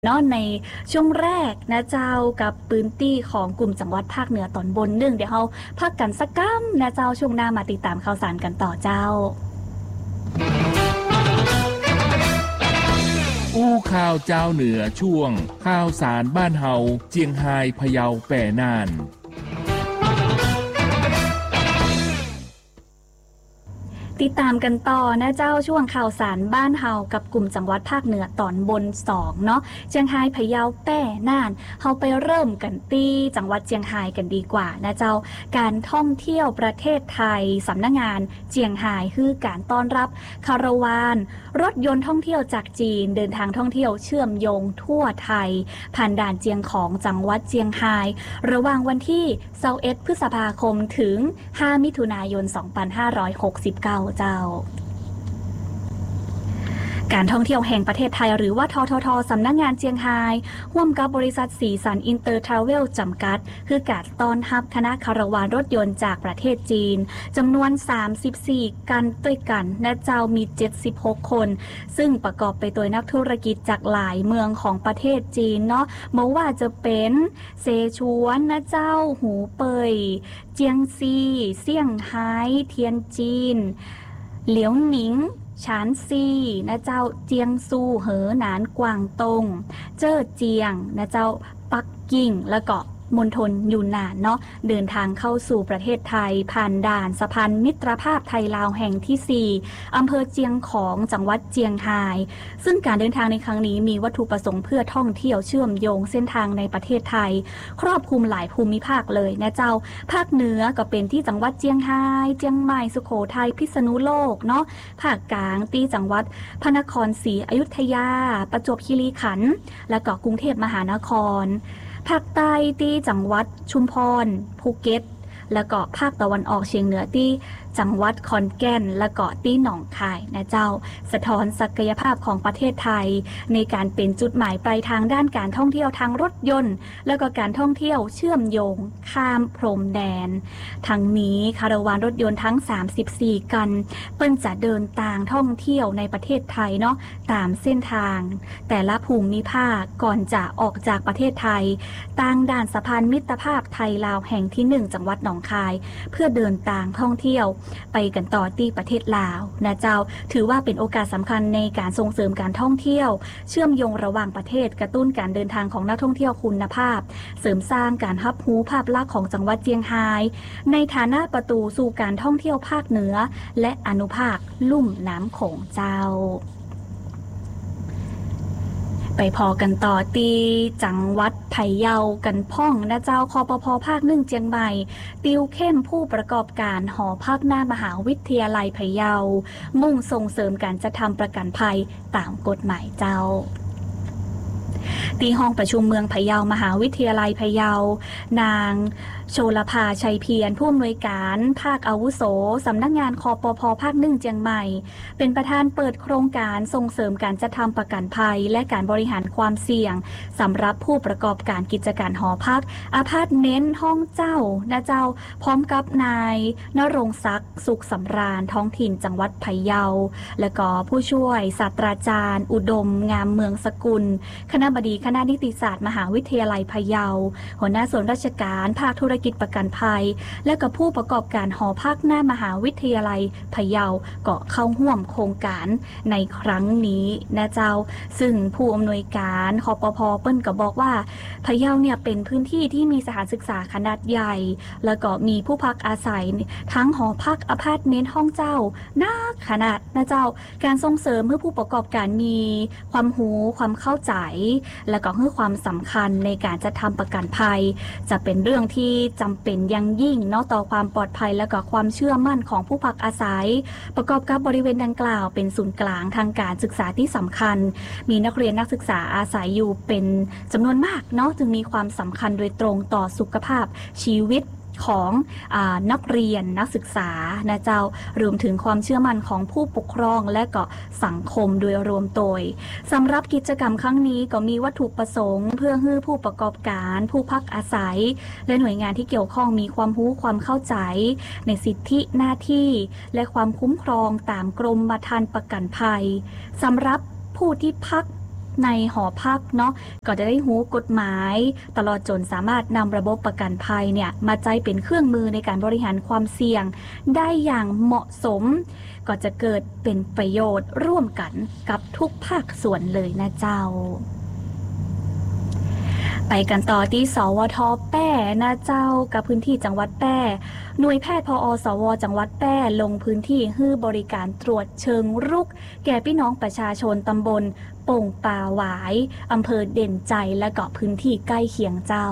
เนาะในช่วงแรกนะเจ้ากับปืนตี้ของกลุ่มจังหวัดภาคเหนือตอนบนเดี๋ยวเราพักกันสักกั๊มนะเจ้าช่วงหน้ามาติดตามข่าวสารกันต่อเจ้าอู้ข่าวเจ้าเหนือช่วงข่าวสารบ้านเฮาเจียงไฮ้พะเยาแป่น่านติดตามกันต่อนะเจ้าช่วงข่าวสารบ้านเฮากับกลุ่มจังหวัดภาคเหนือตอนบน2เนาะเจียงไฮ้พะเยาแป้น่านเฮาไปเริ่มกันที่จังหวัดเจียงไฮ้กันดีกว่านะเจ้าการท่องเที่ยวประเทศไทยสำนักงานเจียงไฮ้คือการต้อนรับคาราวานรถยนต์ท่องเที่ยวจากจีนเดินทางท่องเที่ยวเชื่อมโยงทั่วไทยผ่านด่านเจียงของจังหวัดเจียงไฮ้ระหว่างวันที่21พฤษภาคมถึง5มิถุนายน2569เจ้าการท่องเที่ยวแห่งประเทศไทยหรือว่าททท.สำนักงานเจียงไฮ้ร่วมกับบริษัทสีสันอินเตอร์ทราเวลจำกัดคือการต้อนรับคณะคาราวานรถยนต์จากประเทศจีนจำนวน34กันด้วยกันและเจ้ามี76คนซึ่งประกอบไปด้วยนักธุรกิจจากหลายเมืองของประเทศจีนเนาะไม่ว่าจะเป็นเซชวนนะเจ้าหูเป่ยเจียงซีเซี่ยงไฮ้เทียนจีนเหลียวหนิงชานซีนะเจ้าเจียงซูเหอหนานกวางตงเจ้อเจียงนะเจ้าปักกิ่งแล้วก็มณฑลยูนนานเนาะเดินทางเข้าสู่ประเทศไทยผ่านด่านสะพานมิตรภาพไทยลาวแห่งที่4อำเภอเจียงของจังหวัดเจียงไฮ้ซึ่งการเดินทางในครั้งนี้มีวัตถุประสงค์เพื่อท่องเที่ยวเชื่อมโยงเส้นทางในประเทศไทยครอบคลุมหลายภูมิภาคเลยนะเจ้าภาคเหนือก็เป็นที่จังหวัดเจียงไฮ้เจียงใหม่สุโขทัยพิษณุโลกเนาะภาคกลางที่จังหวัดพระนครศรีอยุธยาประจวบคีรีขันธ์และก็กรุงเทพมหานครภาคใต้ที่จังหวัดชุมพรภูเก็ตแล้วก็ภาคตะวันออกเฉียงเหนือที่จังหวัดขอนแก่นและก็ที่หนองคายนะเจ้าสะท้อนศักยภาพของประเทศไทยในการเป็นจุดหมายปลายทางด้านการท่องเที่ยวทางรถยนต์แล้วก็การท่องเที่ยวเชื่อมโยงข้ามพรมแดนทั้งนี้คาราวานรถยนต์ทั้ง34กันเปิ้นจะเดินทางท่องเที่ยวในประเทศไทยเนาะตามเส้นทางแต่ละภูมิภาคก่อนจะออกจากประเทศไทยตั้งด่านสะพานมิตรภาพไทยลาวแห่งที่1จังหวัดหนองคายเพื่อเดินทางท่องเที่ยวไปกันต่อที่ประเทศลาวนะเจ้าถือว่าเป็นโอกาสสำคัญในการส่งเสริมการท่องเที่ยวเชื่อมโยงระหว่างประเทศกระตุ้นการเดินทางของนักท่องเที่ยวคุณภาพเสริมสร้างการรับรู้ภาพลักษณ์ของจังหวัดเจียงไฮ้ในฐานะประตูสู่การท่องเที่ยวภาคเหนือและอนุภาคลุ่มน้ำโขงเจ้าไปพอกันต่อตีจังหวัดพะเยากันพ่องนะเจ้าคปภ.ภาค1เจียงใหม่ติวเข้มผู้ประกอบการหอพักหน้ามหาวิทยาลัยพะเยามุ่งส่งเสริมการจัดทำประกันภัยตามกฎหมายเจ้าที่ห้องประชุมเมืองพะเยามหาวิทยาลัยพะเยานางโชลภาชัยเพียรผู้อำนวยการภาคอาวุโสสำนักงานคปภ.ภาค1เจียงใหม่เป็นประธานเปิดโครงการส่งเสริมการจัดทำประกันภัยและการบริหารความเสี่ยงสำหรับผู้ประกอบการกิจการหอพักอพาร์ตเมนต์ห้องเจ้านะเจ้าพร้อมกับนายณรงค์ศักดิ์สุขสำราญท้องถิ่นจังหวัดพะเยาและก็ผู้ช่วยศาสตราจารย์อุดมงามเมืองสกุลคณบดีคณะนิติศาสตร์มหาวิทยาลัยพะเยาหัวหน้าส่วนราชการภาคธุรกิจประกันภัยและกับผู้ประกอบการหอพักหน้ามหาวิทยาลัยพะเยาก็เข้าร่วมโครงการในครั้งนี้นะเจ้าซึ่งผู้อำนวยการคปภ.เปิ้นก็บอกว่าพะเยาเนี่ยเป็นพื้นที่ที่มีสถานศึกษาขนาดใหญ่แล้วก็มีผู้พักอาศัยทั้งหอพักอพาร์ตเมนต์ห้องเจ้านักขนาดนะเจ้าการส่งเสริมเพื่อผู้ประกอบการมีความรู้ความเข้าใจและก็ให้ความสำคัญในการจะทำประกันภัยจะเป็นเรื่องที่จำเป็นอย่างยิ่งเนาะต่อความปลอดภัยและก็ความเชื่อมั่นของผู้พักอาศัยประกอบกับบริเวณดังกล่าวเป็นศูนย์กลางทางการศึกษาที่สำคัญมีนักเรียนนักศึกษาอาศัยอยู่เป็นจำนวนมากเนาะจึงมีความสำคัญโดยตรงต่อสุขภาพชีวิตของนักเรียนนักศึกษานะเจ้ารวมถึงความเชื่อมั่นของผู้ปกครองและก็สังคมโดยรวมโดยสำหรับกิจกรรมครั้งนี้ก็มีวัตถุประสงค์เพื่อให้ผู้ประกอบการผู้พักอาศัยและหน่วยงานที่เกี่ยวข้องมีความรู้ความเข้าใจในสิทธิหน้าที่และความคุ้มครองตามกรมธรรม์ประกันภัยสำหรับผู้ที่พักในหอพักเนาะก็จะได้หูกฎหมายตลอดจนสามารถนำระบบประกันภัยเนี่ยมาใช้เป็นเครื่องมือในการบริหารความเสี่ยงได้อย่างเหมาะสมก็จะเกิดเป็นประโยชน์ร่วมกันกับทุกภาคส่วนเลยนะเจ้าไปกันต่อที่สวท.แป้นะเจ้ากับพื้นที่จังหวัดแป้หน่วยแพทย์พอสวจังหวัดแป้ลงพื้นที่ให้บริการตรวจเชิงรุกแก่พี่น้องประชาชนตำบลโป่งป่าหวายอำเภอเด่นใจและเกาะพื้นที่ใกล้เคียงเจ้า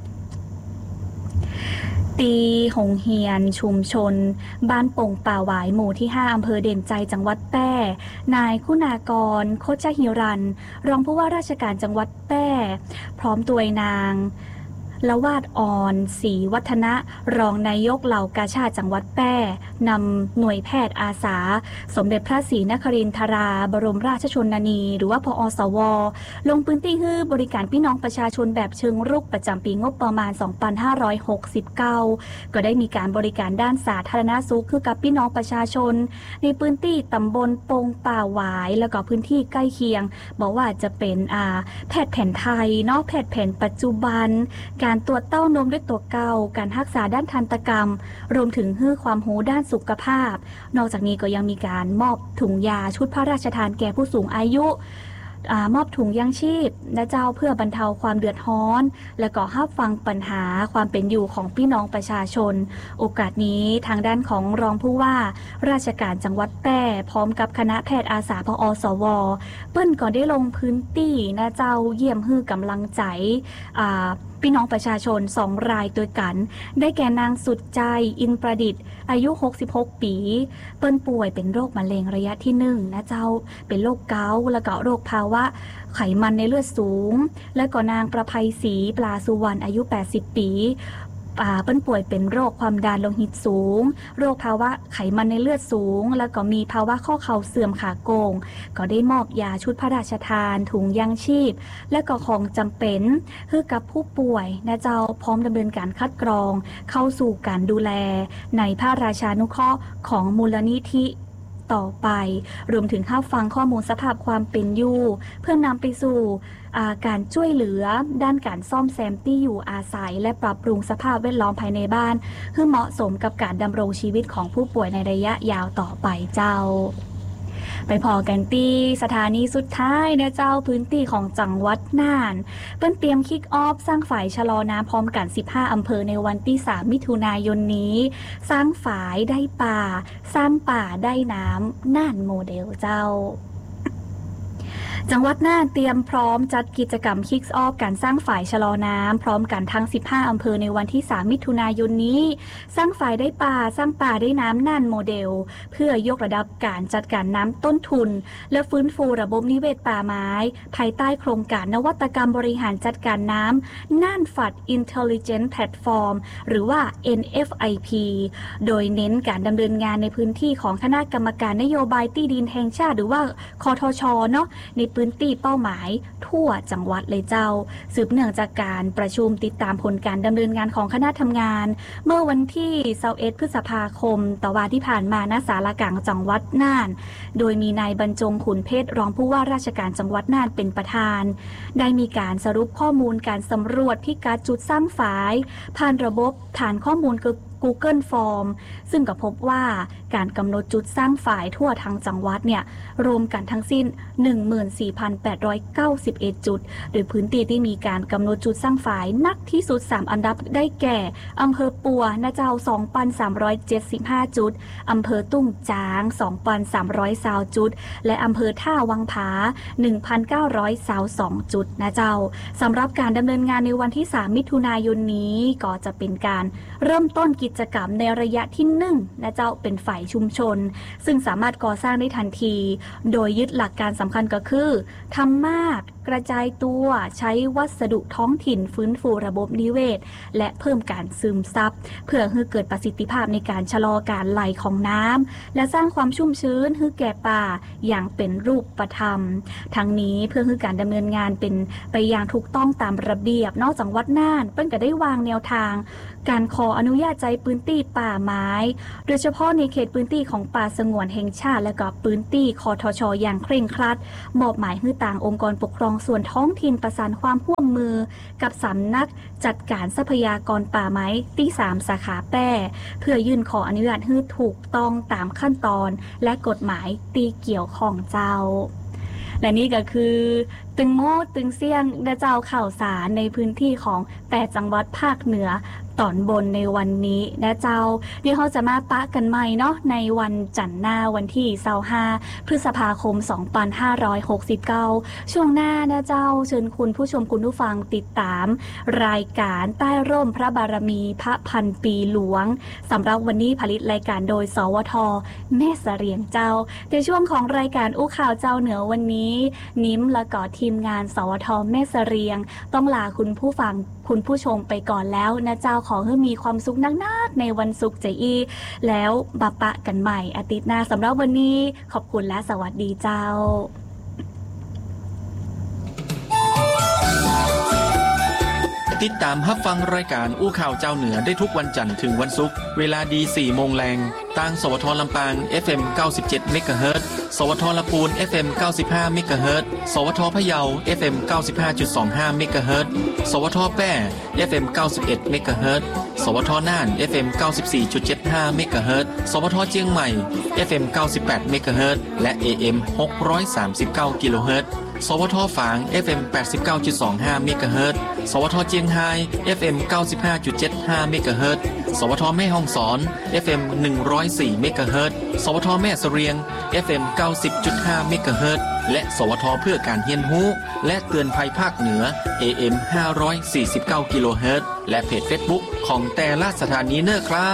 ตีหงเฮียนชุมชนบ้านโป่งป่าหวายหมู่ที่5อำเภอเด่นใจจังหวัดแป้นายคุณากรโคชหิรันรองผู้ว่าราชการจังหวัดแป้พร้อมตัวนางละวาดอ่อนศรีวัฒนะรองนายกเหล่ากาชาดจังหวัดแป้นำหน่วยแพทย์อาสาสมเด็จพระศรีนครินทราบรมราชชนนีหรือว่าพอสวลงพื้นที่ให้บริการพี่น้องประชาชนแบบเชิงรุกประจำปีงบประมาณ 2569 ก็ได้มีการบริการด้านสาธารณสุขคือกับพี่น้องประชาชนในพื้นที่ตำบลโป่งป่าหวายแล้วก็พื้นที่ใกล้เคียงบอกว่าจะเป็นแพทย์แผนไทยเนาะแพทย์แผนปัจจุบันการตรวจเต้านมด้วยตัวเก่าการรักษาด้านทันตกรรมรวมถึงให้ความรู้ด้านสุขภาพนอกจากนี้ก็ยังมีการมอบถุงยาชุดพระราชทานแก่ผู้สูงอายุมอบถุงยังชีพและเจ้าเพื่อบรรเทาความเดือดร้อนและก็รับฟังปัญหาความเป็นอยู่ของพี่น้องประชาชนโอกาสนี้ทางด้านของรองผู้ว่าราชการจังหวัดแป้พร้อมกับคณะแพทย์อาสาพอสวเปิ้นก็ได้ลงพื้นที่นะเจ้าเยี่ยมฮื้อกำลังใจพี่น้องประชาชน2รายตัวกันได้แก่นางสุดใจอินประดิษฐ์อายุ66ปีเปิ้นป่วยเป็นโรคมะเร็งระยะที่1นะเจ้าเป็นโรคเกาต์และก็โรคภาวะไขมันในเลือดสูงและก็นางประภัยศรีปลาสุวรรณอายุ80ปีเปิ้นป่วยเป็นโรคความดันโลหิตสูงโรคภาวะไขมันในเลือดสูงแล้วก็มีภาวะข้อเข่าเสื่อมขาโกงก็ได้มอบยาชุดพระราชทานถุงยังชีพและก็ของจำเป็นให้กับผู้ป่วยนะเจ้าพร้อมดำเนินการคัดกรองเข้าสู่การดูแลในพระราชานุเคราะห์ของมูลนิธิต่อไปรวมถึงเข้าฟังข้อมูลสภาพความเป็นอยู่เพื่อนำไปสู่การช่วยเหลือด้านการซ่อมแซมที่อยู่อาศัยและปรับปรุงสภาพแวดล้อมภายในบ้านเพื่อเหมาะสมกับการดำรงชีวิตของผู้ป่วยในระยะยาวต่อไปเจ้าไปพอกันที่สถานีสุดท้ายนะเจ้าพื้นที่ของจังหวัดน่านเปิ้นเตรียมคิกออฟสร้างฝ่ายชะลอน้ำพร้อมกัน15อำเภอในวันที่3มิถุนายนนี้สร้างฝ่ายได้ป่าสร้างป่าได้น้ำน่านโมเดลเจ้าจังหวัดน่านเตรียมพร้อมจัดกิจกรรมคิกออฟการสร้างฝ่ายชะลอน้ำพร้อมกันทั้ง15อำเภอในวันที่3มิถุนายนนี้สร้างฝ่ายได้ป่าสร้างป่าได้น้ำน่านโมเดลเพื่อยกระดับการจัดการน้ำต้นทุนและฟื้นฟูระบบนิเวศป่าไม้ภายใต้โครงการนวัตกรรมบริหารจัดการน้ำน่านฝัด Intelligent Platform หรือว่า NFIP โดยเน้นการดำเนินงานในพื้นที่ของคณะกรรมการนโยบายที่ดินแห่งชาติหรือว่าคทช.เนาะในพื้นที่เป้าหมายทั่วจังหวัดเลยเจ้าสืบเนื่องจากการประชุมติดตามผลการดำเนินงานของคณะทำงานเมื่อวันที่21พฤษภาคมต่อวันที่ผ่านมาณศาลากลางจังหวัดน่านโดยมีนายบรรจงขุนเพชรรองผู้ว่าราชการจังหวัดน่านเป็นประธานได้มีการสรุปข้อมูลการสำรวจพิกัดจุดสร้างฝายผ่านระบบฐานข้อมูลGoogle Form ซึ่งก็พบว่าการกำหนดจุดสร้างฝ่ายทั่วทั้งจังหวัดเนี่ยรวมกันทั้งสิ้น 14,891 จุดโดยพื้นที่ที่มีการกำหนดจุดสร้างฝ่ายนักที่สุด3อันดับได้แก่อำเภอปัวนะเจ้า 2,375 จุดอำเภอตุ้งจาง 2,320 จุดและอำเภอท่าวังผา 1,922 จุดนะเจ้าสำหรับการดำเนินงานในวันที่3มิถุนายนนี้ก็จะเป็นการเริ่มต้นกิจกรรมในระยะที่1นะเจ้าเป็นฝ่ายชุมชนซึ่งสามารถก่อสร้างได้ทันทีโดยยึดหลักการสำคัญก็คือทำมากกระจายตัวใช้วัสดุท้องถิ่นฟื้นฟูระบบนิเวศและเพิ่มการซึมซับเพื่อให้เกิดประสิทธิภาพในการชะลอการไหลของน้ำและสร้างความชุ่มชื้นให้แก่ป่าอย่างเป็นรูปธรรมทั้งนี้เพื่อให้การดำเนินงานเป็นไปอย่างถูกต้องตามระเบียบนอกจากวัดน่านเปิ้นก็ได้วางแนวทางการขออนุญาตใช้พื้นที่ป่าไม้โดยเฉพาะในเขตพื้นที่ของป่าสงวนแห่งชาติและก็พื้นที่คทช.อย่างเคร่งครัดมอบหมายให้ต่างองค์กรปกครองส่วนท้องถิ่นประสานความร่วมมือกับสำนักจัดการทรัพยากรป่าไม้ที่3สาขาแป้เพื่อยื่นขออนุญาตให้ถูกต้องตามขั้นตอนและกฎหมายตีเกี่ยวของเจ้าและนี่ก็คือตึงโม้ตึงเสี่ยงและเจ้าข่าวสารในพื้นที่ของ8จังหวัดภาคเหนือตอนบนในวันนี้นะเจ้าเดี๋ยวเราจะมาปะกันใหม่เนาะในวันจันทร์หน้าวันที่25พฤษภาคม2569ช่วงหน้านะเจ้าเชิญคุณผู้ชมคุณผู้ฟังติดตามรายการใต้ร่มพระบารมีพระพันปีหลวงสำหรับวันนี้ผลิตรายการโดยสวทแม่เสรียงเจ้าในช่วงของรายการอู้ข่าวเจ้าเหนือวันนี้นิ้มและก็ทีมงานสวทแม่เสรียงต้องลาคุณผู้ฟังคุณผู้ชมไปก่อนแล้วนะเจ้าขอให้มีความสุขนักๆในวันศุกร์ใจอีแล้วมาปะกันใหม่อาทิตย์หน้าสำหรับวันนี้ขอบคุณและสวัสดีเจ้าติดตามรับฟังรายการอู้ข่าวเจ้าเหนือได้ทุกวันจันทร์ถึงวันศุกร์เวลาดี 4 โมงแรงทางสวทลำปาง FM 97 เมกะเฮิรตซ์สวทลำพูน FM 95 เมกะเฮิรตซ์สวทพะเยา FM 95.25 เมกะเฮิรตซ์สวทแป้ FM 91 เมกะเฮิรตซ์สวทน่าน FM 94.75 เมกะเฮิรตซ์สวทเชียงใหม่ FM 98 เมกะเฮิรตซ์และ AM 639 กิโลเฮิรตซ์สวทฝาง FM 89.25 เมกะเฮิรตซ์สวทเจียงไฮ้ FM 95.75 เมกะเฮิรตซ์สวทแม่ฮ่องสอน FM 104 เมกะเฮิรตซ์สวทแม่เสรียง FM 90.5 เมกะเฮิรตซ์และสวทเพื่อการเรียนรู้และเตือนภัยภาคเหนือ AM 549 กิโลเฮิรตซ์และเพจ Facebook ของแต่ละสถานีเนอครับ